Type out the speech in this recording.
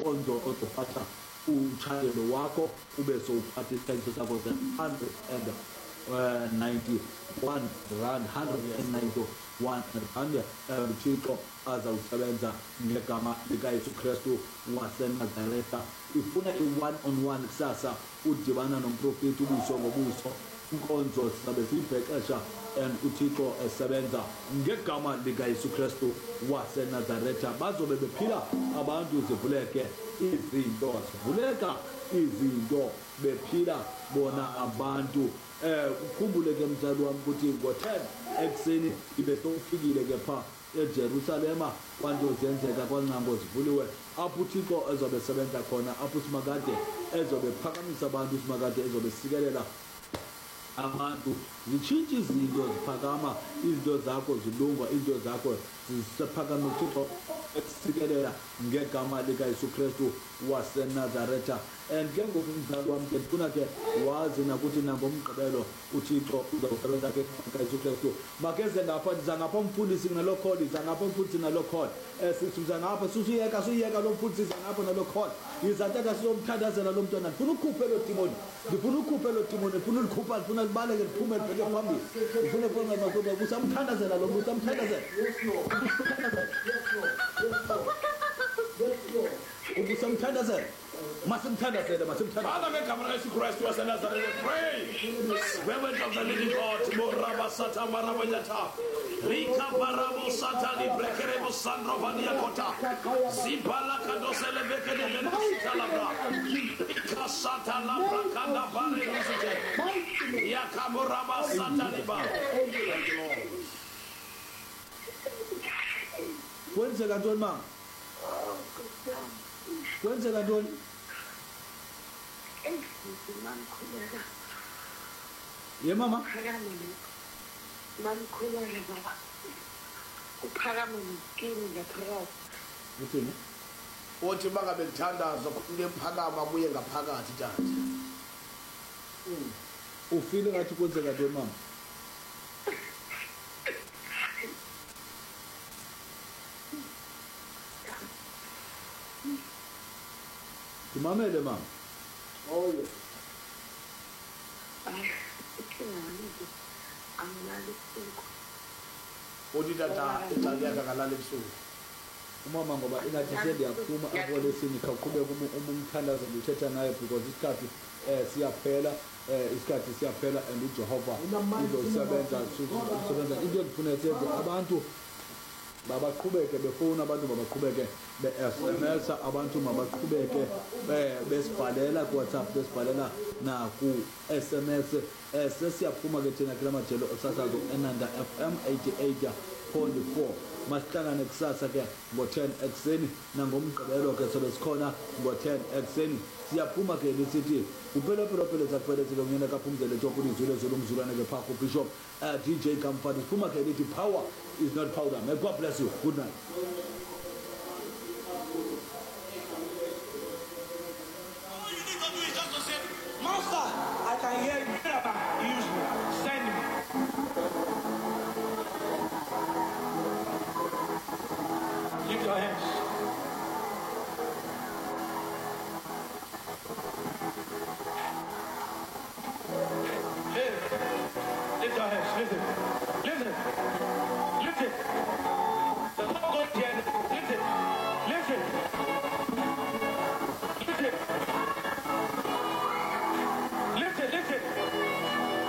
inkonzo ozophatha umtshayelo wakho ube sowuphatha isithengiso sakho se-191 rand 191 rand. Uthixo azawusebenza ngegama likaYesu Kristu waseNazaretha. Ifuna i-one-on-one kusasa udibana nomprofeti ubuso ngobuso. Inkonzo sizabe siyibhexesha and uThixo esebenza ngegama likaYesu Kristu waseNazaretha. Bazobe bephila abantu, zivuleke izinto, zivuleka izinto, bephila bona abantu. Ukhumbule ke mzali wami ukuthi ngo-10 ekuseni ibe sowufikile ke pha eJerusalema, kwanto zenzeka kwancango zivuliwe, apho uThixo ezobe sebenza khona, apho uSimakade ezobe phakamisa abantu, uSimakade ezobe sikelela abantu, zitshintshe izinto, ziphakama izinto zakho, zilungwa izinto zakho, zisephakama uThixo esikelela ngegama likaYesu Kristu waseNazaretha. And ke ngoku mzali wami ke ndifuna ke wazi nakuthi nangomgqibelo uThixo uzawusebenza ke ngekaYesu Kristu. Makeze ngapha, ndiza ngapha umfundisi nalo call, ndiza ngapha umfundisi nalo call. Siza ngapha suyiyeka lo mfundisi, siza ngapha nalo call. Izantata sizomthandazela lo mntwana, ndifuna ukhuphe lo demon, ndifuna ukhuphe lo demon, ndifuna ulikhupha, ndifuna libaleke liphume libheke phambili, ndifuna ukwenza makuba usamthandazela lo muntu, usamthandazela. Ubusamthandazela. Masimthandazela. Father, ngegama likaYesu Kristu waseNazaretha, pray. Reverend of the living God, Moraba Sata Marabanyata, Rika Barabo Sata Librekerebo Sandro Vaniakota, Zipala Kadosele Bekede Benasitalabra, Rika Sata Labra Kanda Bari Nusite, Yakamoraba Sata Liba. Thank you, Lord. Kwenzeka ntoni mama? Kwenzeka ntoni? Ye mama? Mamkhulana baba. Uphakama ngikini ngaphakathi. Uthini? Othi bangabe ngithandaza kulephakama kuye ngaphakathi tata. Ufile ngathi kwenzeka ntoni mama? Kumamele mama. Oh yes. Othi tata icala kalala ebusuku. Umama ngoba ingathi sendiyaphuma apho lesini khaqhubeka umthandazo ngithetha naye because isikhathi siyaphela, isikhathi siyaphela and uJehova uzosebenza into endifuna senze. Abantu babaqhubeke befona, abantu babaqhubeke be-SMS, abantu mabaqhubeke besibhalela ku-WhatsApp, besibhalela naku-SMS. Sesiyaphuma ke thina kula majelo osasazo eNanda FM 88.4. Masihlangane kusasa ke ngo-10 ekuseni, nangomgqibelo ke sobe sikhona ngo-10 ekuseni. Siyaphuma ke lisithi uphelophelopele zakuphelezile ngene kaphumzele tokuni izule zolumzulwane ke pha ku-Bishop DJ Kamfani. Siphuma ke lithi power is not powder. May God bless you. Good night. Master, I can hear you.